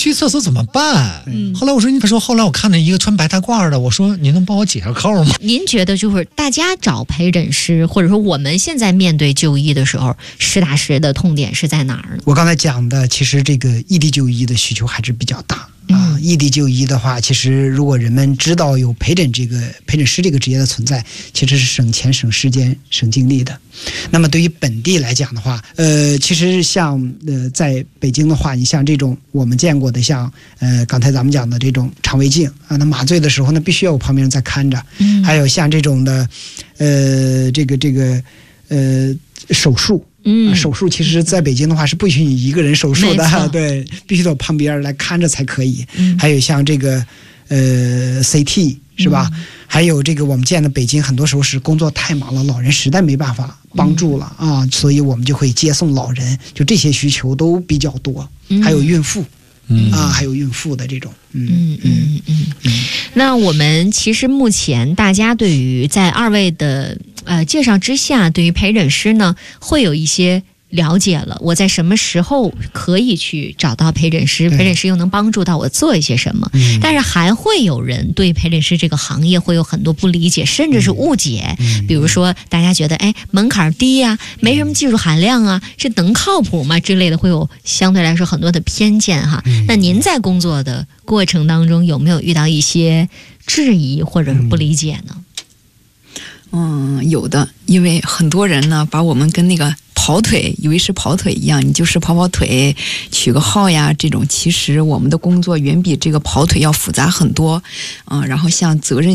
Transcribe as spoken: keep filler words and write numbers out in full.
去厕所怎么办？嗯、后来我说，你说后来我看到一个穿白大褂的，我说您能帮我解下扣吗？ 您觉得就是大家找陪诊师，或者说我们现在面对就医的时候，实打实的痛点是在哪儿呢？ 我刚才讲的，其实这个异地就医的需求还是比较大。啊，异地就医的话，其实如果人们知道有陪诊这个陪诊师这个职业的存在，其实是省钱、省时间、省精力的。那么对于本地来讲的话，呃，其实像呃在北京的话，你像这种我们见过的，像呃刚才咱们讲的这种肠胃镜啊，那麻醉的时候呢，必须要有旁边人在看着。嗯。还有像这种的，呃，这个这个呃手术。嗯，手术其实在北京的话是不许你一个人手术的，对，必须得旁边来看着才可以。嗯、还有像这个呃 C T 是吧？嗯、还有这个我们见的北京很多时候是工作太忙了，老人实在没办法帮助了、嗯、啊，所以我们就会接送老人，就这些需求都比较多。嗯、还有孕妇。嗯啊，还有孕妇的这种， 嗯嗯嗯嗯。那我们其实目前大家对于在二位的呃介绍之下，对于陪诊师呢会有一些了解了。我在什么时候可以去找到陪诊师？陪诊师又能帮助到我做一些什么？嗯、但是还会有人对陪诊师这个行业会有很多不理解，甚至是误解。嗯、比如说，大家觉得哎门槛低呀、啊，没什么技术含量啊，这能靠谱吗？之类的，会有相对来说很多的偏见哈。嗯、那您在工作的过程当中有没有遇到一些质疑或者是不理解呢？ 嗯，有的，因为很多人呢把我们跟那个跑腿以为是跑腿一样，你就是跑跑腿取个号呀这种，其实我们的工作远比这个跑腿要复杂很多。嗯、呃，然后像责任